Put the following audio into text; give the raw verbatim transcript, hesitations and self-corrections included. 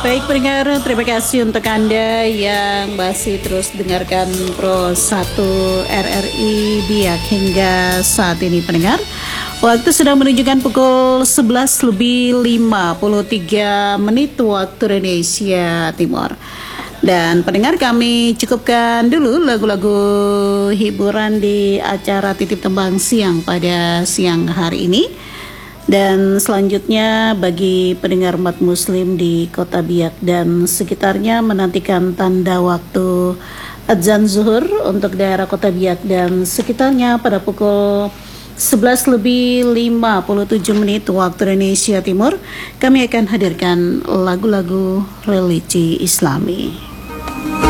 Baik pendengar, terima kasih untuk Anda yang masih terus dengarkan Pro satu R R I Biak hingga saat ini pendengar. Waktu sudah menunjukkan pukul sebelas lebih lima puluh tiga menit waktu Indonesia Timur. Dan pendengar, kami cukupkan dulu lagu-lagu hiburan di acara Titip Tembang Siang pada siang hari ini. Dan selanjutnya bagi pendengar umat muslim di Kota Biak dan sekitarnya menantikan tanda waktu adzan zuhur untuk daerah Kota Biak dan sekitarnya pada pukul sebelas lebih lima puluh tujuh menit waktu Indonesia Timur. Kami akan hadirkan lagu-lagu religi Islami.